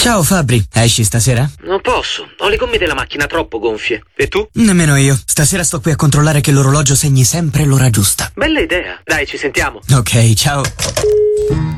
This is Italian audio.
Ciao Fabri, esci stasera? Non posso, ho le gomme della macchina troppo gonfie. E tu? Nemmeno io. Stasera sto qui a controllare che l'orologio segni sempre l'ora giusta. Bella idea. Dai, ci sentiamo. Ok, ciao.